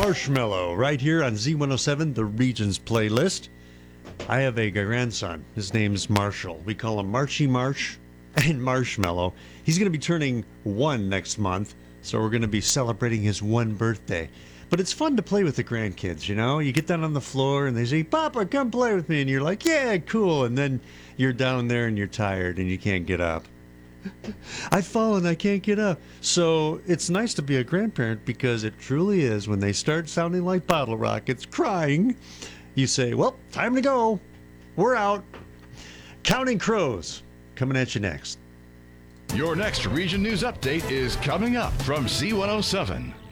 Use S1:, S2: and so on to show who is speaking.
S1: Marshmallow right here on Z107, the Regions playlist. I have a grandson. His name's Marshall. We call him Marshy Marsh and Marshmallow. He's going to be turning 1 next month, so we're going to be celebrating his 1 birthday. But it's fun to play with the grandkids, you know? You get down on the floor and they say, Papa, come play with me. And you're like, yeah, cool. And then you're down there and you're tired and you can't get up. I've fallen, I can't get up. So it's nice to be a grandparent because it truly is when they start sounding like bottle rockets, crying, you say, well, time to go. We're out. Counting Crows coming at you next.
S2: Your next Region News Update is coming up from Z107.